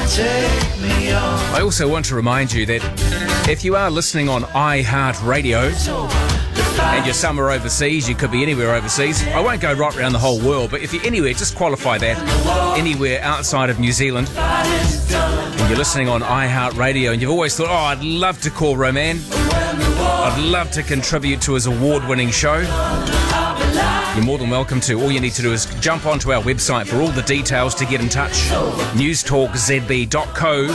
I also want to remind you that if you are listening on iHeartRadio and you're somewhere overseas, you could be anywhere overseas. I won't go right around the whole world, but if you're anywhere, just qualify that. Anywhere outside of New Zealand, and you're listening on iHeartRadio, and you've always thought, oh, I'd love to call Roman. I'd love to contribute to his award-winning show. You're more than welcome to. All you need to do is jump onto our website for all the details to get in touch. newstalkzb.co.nz.